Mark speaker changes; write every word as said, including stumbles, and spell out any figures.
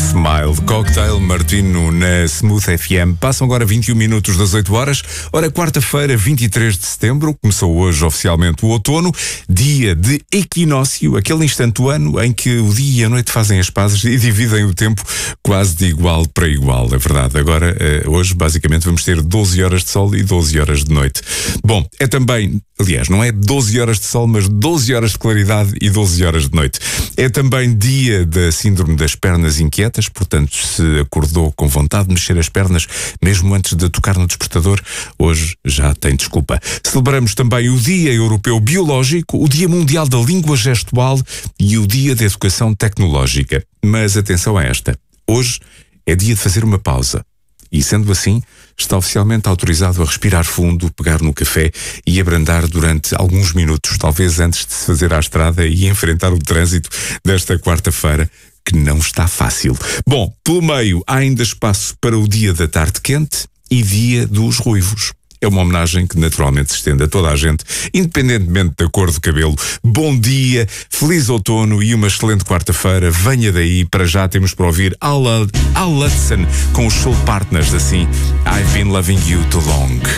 Speaker 1: Smile, Cocktail Martino na Smooth F M. Passam agora vinte e um minutos das oito horas. Ora, quarta-feira, vinte e três de setembro, começou hoje oficialmente o outono, dia de equinócio, aquele instante do ano em que o dia e a noite fazem as pazes e dividem o tempo quase de igual para igual, é verdade. Agora, hoje, basicamente, vamos ter doze horas de sol e doze horas de noite. Bom, é também, aliás, não é doze horas de sol, mas doze horas de claridade e doze horas de noite. É também dia da síndrome das pernas inquietas, portanto, se acordou com vontade de mexer as pernas mesmo antes de tocar no despertador, hoje já tem desculpa. Celebramos também o Dia Europeu Biológico, o Dia Mundial da Língua Gestual e o Dia da Educação Tecnológica. Mas atenção a esta, hoje é dia de fazer uma pausa. E sendo assim, está oficialmente autorizado a respirar fundo, pegar no café e abrandar durante alguns minutos, talvez antes de se fazer à estrada e enfrentar o trânsito desta quarta-feira, que não está fácil. Bom, pelo meio há ainda espaço para o Dia da Tarde Quente e Dia dos Ruivos. É uma homenagem que naturalmente se estende a toda a gente, independentemente da cor do cabelo. Bom dia, feliz outono e uma excelente quarta-feira. Venha daí, para já temos para ouvir Al Hudson com os Soul Partners, assim, I've Been Loving You Too Long.